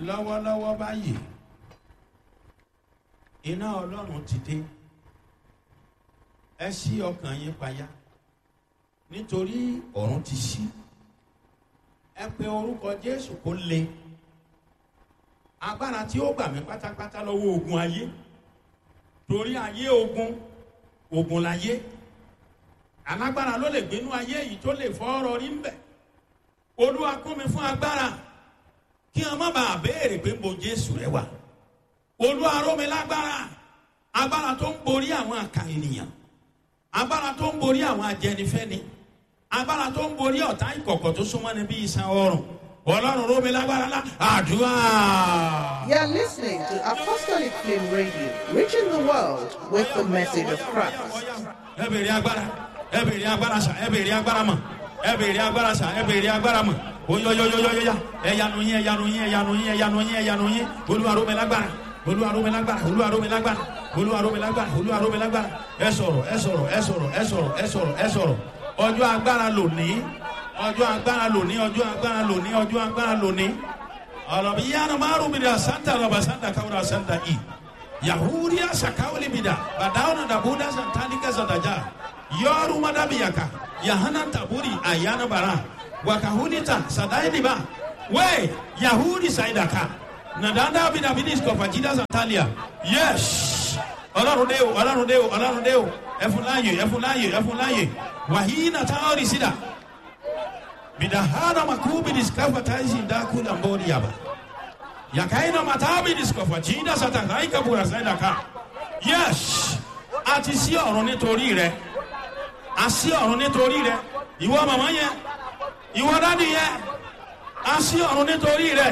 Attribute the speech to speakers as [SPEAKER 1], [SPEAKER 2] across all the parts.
[SPEAKER 1] lọ́wọ́lọ́wọ́ báyìí iná Ọlọ́run ti dé. Ẹ ṣí ọkàn yín payá nítorí ọ̀run ti ṣí. Ẹ pe orúkọ Jésù kó le. Agbára tí ó gbà mí pátápátá lọ́wọ́ ogun ayé. Torí ayé ogun láyé. Alágbára ló lè gbénú ayé yìí tó lè fọ́ ọ̀rọ̀ rí ń bẹ̀. Olúwa kún mi fún agbára kí wọn má bàa béèrè pé bo Jésù rẹ wà. Olúwa ró mi lágbára, agbára tó ń borí àwọn àkà ènìyàn, agbára tó ń borí àwọn ajẹnifẹ́ni, agbára tó ń borí ọ̀tá ìkọ̀kọ̀ tó súnmọ́ ni bí iṣan ọrùn. Ọlọ́run ró mi lágbára lá àdúrà.
[SPEAKER 2] You are listening to Apostolic Flame Radio, reaching the world with the message of Christ.
[SPEAKER 1] Ẹ bèrè agbára, ẹ bèrè agbára sà, ẹ bèrè agbára mọ̀, ẹ bèrè agbára sà, ẹ bèrè agbára mọ̀. Oyoyoyoyoya, ẹyanu yín, ẹyanu yín, ẹyanu yín, ẹyanu yín, ẹyanu yín. Olúwa ró mi lágbára, Olúwa ró mi lágbára, Olúwa ró mi lágbára, Olúwa ró mi lágbára, Olúwa ró mi lágbára. Ẹ sọ̀rọ̀, ẹ sọ̀rọ̀, ẹ sọ̀rọ̀, ẹ sọ̀rọ̀, ẹ sọ̀rọ̀, ẹ sọ̀rọ̀. Ọjọ́ agbára lónìí, ọjọ́ agbára lónìí, ọjọ́ agbára lónìí, ọjọ́ agbára lónìí. Ọlọ́bi yánnà márùn mi dà santa lọ́ba santa káwúrà santa i. Yahudiya sakawuli mi dà, Bàdáwọn dàbúdà santanika sàdájà. Yọ̀ọ́rù madabiyaka, Yahana taburi ayana bara. Wakahunita sadaidiba we Yahudi saidaka nadanda bidabidis kofajida santalia. Yes, Ọlọ́run dé o ẹfúnláyè wàhíínà táwọn ìsìdá bidahana makubi diskafa taisi ndakula mbori yaba yakaina matabi diskafa jida satakaika bura saidaka. Yes, àti sí ọ̀run nítorí rẹ̀, àsí ọ̀run nítorí rẹ̀. Ìwọ màmá yẹn, ìwọ dádì yẹn, a sí ọ̀run nítorí rẹ̀.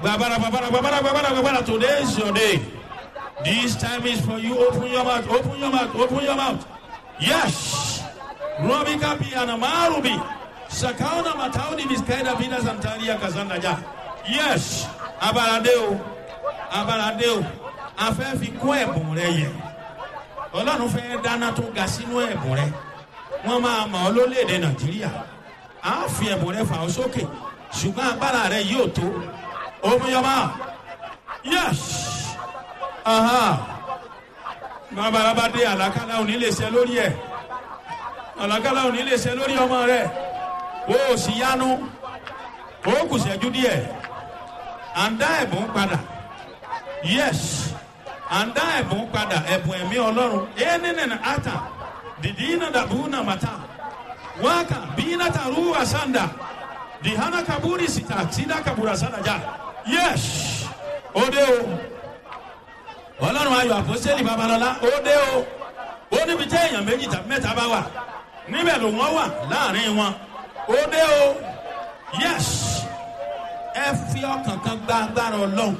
[SPEAKER 1] Gbàbàrà, today is your day. This time is for you. Open your mouth, open your mouth, open your mouth. Yes. Robika piana marubi. Sakauna mataudi miskaida bina santaria kazanda ja. Yes. Abaradeo. A fẹ́ fi kún ẹ̀bùn rẹ yẹ. Ọlọ́run fẹ́ dáná tó ga sínú ẹ̀bùn rẹ. Wọ́n máa mọ̀ ọ́ lórílẹ̀-èdè Nàìjíríà. A fi ẹ̀bùn rẹ fà ọ́ sókè. Ṣùgbọ́n agbára rẹ yóò tó. Omiyọba. Yes. Bàbá dé àlákálá òní lè ṣe lórí ẹ̀. Àlákálá òní lè ṣe lórí ọmọ rẹ̀. O sì yánu. O kù ṣẹ́jú díẹ̀. À ń dá ẹ̀bùn padà. Yes. À ń dá ẹ̀bùn padà. Ẹ̀bùn ẹ̀mí Ọlọ́run. Ẹnìnìnà ata. Didina dabuna mata. Waka bina taruwa sanda. Dihana kaburi sida kabura sanda ja. Yes. Ode o. Ọlọ́run ayọ̀ àpọ́sítélì Babalọ́lá. Ode o. Ó níbi tí èèyàn méjì tàbí mẹ́ta bá wà. Níbẹ̀ ló wọ́n wà láàrin wọn. Ode o. Yes. Ẹ fi ọkàn kan gba agbára Ọlọ́run.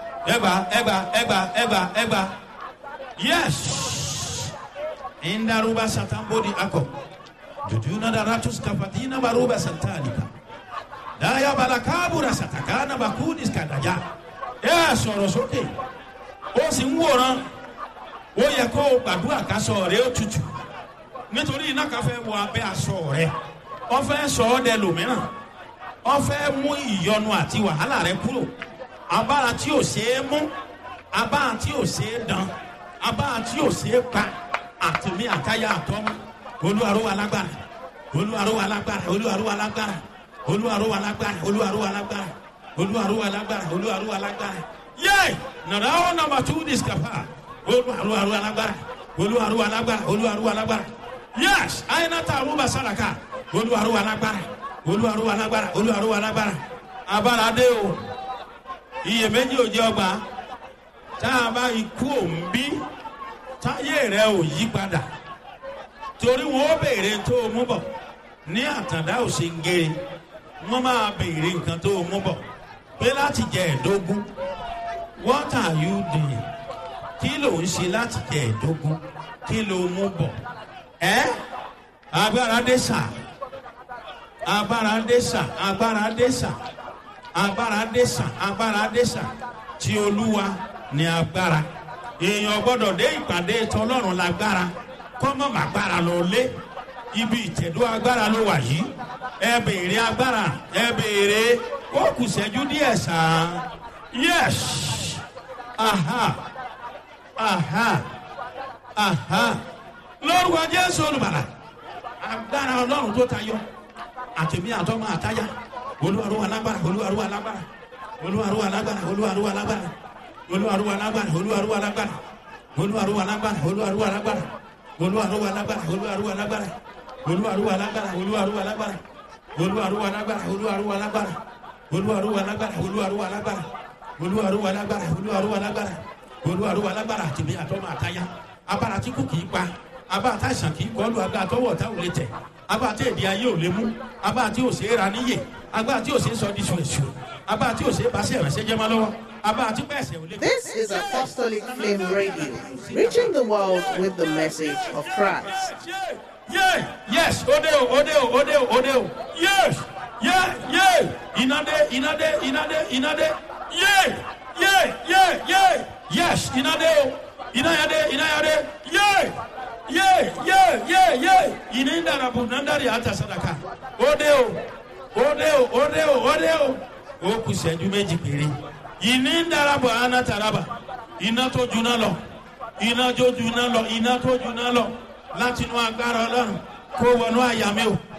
[SPEAKER 1] Ẹgbà. Yes. Indaruba satambodi ako. Jujuna daratus kafatina baruba santalika. Daya balakabura satakana bakudis kadaja. Sọ̀rọ̀ sókè. Ó sì ń wòran. Ó yẹ kó o gbàdúrà kásọ rẹ̀ ó tutù. Nítorí iná kan fẹ́ wọ abẹ́ aṣọ rẹ̀. Ó fẹ́ sọ ọ́ dẹ lòmíràn. Ó fẹ́ mú ìyọnu àti wàhálà rẹ̀ kúrò. Abára tí ò ṣeé mú. Abára tí ò ṣeé dán. Abára tí ò ṣeé pa. Àtìmí àtayá àtọ́mú. Olúwa ró wa lágbára. Olúwa ró wa lágbára. Olúwa ró wa lágbára. Olúwa ró wa lágbára. Olúwa ró wa lágbára. Olúwa ró wa lágbára. Olúwa ró wa lágbára. Yay! Nàdáwọ̀ nàmbà 2 discapa. Olúwa ró wa lágbára. Olúwa ró wa lágbára. Olúwa ró wa lágbára. Yes! Àyìnàtà àrùbà sàràkà. Olúwa ró wa lágbára. Olúwa ró wa lágbára. Olúwa ró wa lágbára. Abára dé o. Iyèméjì ò jẹ́ ọgbà. Tá a bá ikú òǹbí. Táyé rẹ ò yí padà. Torí wọn ó béèrè tó o mú bọ̀. Ní àtàndá ò ṣe ń gé. Wọ́n máa béèrè nǹkan tó o mú bọ̀. Pé láti jẹ ẹ̀dógún. What are you doing? Kí ló ń ṣe láti jẹ ẹ̀dógún? Kí ló mú bọ̀? Agbára dé sà. Agbára dé sà. Agbára dé sà. Agbára dé sà. Agbára dé sà. Ti Olúwa ni agbára. Èèyàn gbọ́dọ̀ dé ìpàdé tọlọ́run lágbára. Kọ́mọ̀ màgbára lọ lé. Ibi ìtẹ̀dó agbára ló wà yìí. Ẹ béèrè agbára. Ẹ béèrè. Ó kù ṣẹ́jú díẹ̀ sàn. Yes. Aha. Aha. Aha. Lord wa Jésù olùbàlà. Agbára Ọlọ́run tó tayọ. Àtẹ̀mí àtọ́mọ àtáyà. Olúwarúwa lágbára. Olúwarúwa lágbára. Olúwarúwa lágbára. Olúwarúwa lágbára. Olúwarúwa lágbára. Olúwarúwa lágbára. Olúwarúwa lágbára. Olúwarúwa lágbára. Olúwarúwa lágbára. Olúwarúwa lágbára. Olúwarúwa lágbára. Olúwarúwa lágbára. Olúwarúwa lágbára. Olúwarúwa lágbára. Olúwarúwa lágbára. Olúwarúwa lágbára. Olúwarúwa lágbára. Olúwarúwa lágbára. Olúwarúwa lágbára. Àtẹ̀mí àtọ́mọ àtáyà. Abára tí kò kìí pa. Abá àtàìsàn kìí kọlu. Abá àtọwọ́ ọ̀tá ò lè tẹ̀. Abá àti èdè ayé ò lè mú. Abá àti òsè é ra níyè. Abá àti òsè é sọ di ṣùṣù. Abá àti òsè é basẹ́ ìrẹsẹ́ jẹ́ máa lọ́wọ́. Abá àti pẹ̀sẹ̀ ò lè.
[SPEAKER 2] This is Apostolic Flame Radio, reaching the world with the message of Christ.
[SPEAKER 1] Yeah, yes, odeo. Yes, yeah. Inade. Yeah. Yes, inade. Yeah. Ininda rabu nandari hata sadaka. Odeo. O kù ìṣẹ́jú méjì péré. Ininda rabu ana taraba. Iná tó juná lọ. Iná tó juná lọ. Láti inú agbára Ọlọ́run kó wọnú àyà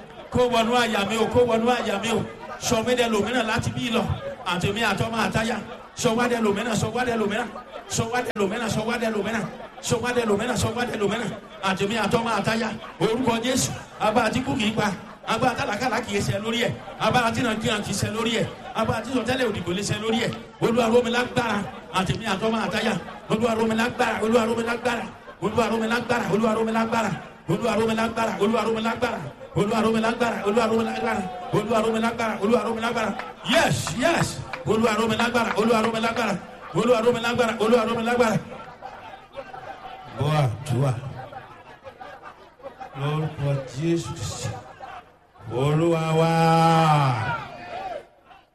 [SPEAKER 1] mi o. Sọmídẹ lòmíràn láti bí lọ. Àtẹ̀mí àtọ́mọ àtáyà. Sọwádẹ lòmíràn. Àtẹ̀mí àtọ́mọ àtáyà. Orúkọ Jésù. Abá àti kú kìí pa. Abá àtàlàkàlà kìí ṣe lórí ẹ̀. Abá àti nàìjíríà kìí ṣe lórí ẹ̀. Abá àti sọtẹ́lẹ̀ òdìgbò lè ṣe lórí ẹ̀. Olúwa rọ̀ mí lágbára. Àtẹ̀mí àtọ́mọ àtáyà. Olúwa rọ̀ mí lágbára. Yes. Olúwa rọ̀ mí lágbára. Boa, tua. Lórúkọ Jésù. Olúwa wa.